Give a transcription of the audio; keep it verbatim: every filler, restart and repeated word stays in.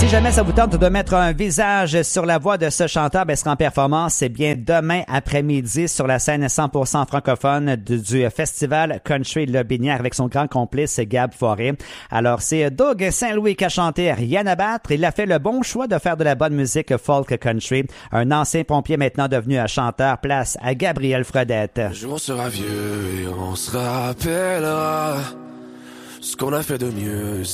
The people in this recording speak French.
Si jamais ça vous tente de mettre un visage sur la voix de ce chanteur, ben, sera en performance, c'est bien demain après-midi sur la scène cent pour cent francophone du, du festival Country Lobinière avec son grand complice Gab Forêt. Alors, c'est Doug Saint-Louis qui a chanté Rien à battre. Il a fait le bon choix de faire de la bonne musique folk country. Un ancien pompier maintenant devenu un chanteur, place à Gabriel Fredette. Un jour on sera vieux et on se rappellera ce qu'on a fait de mieux.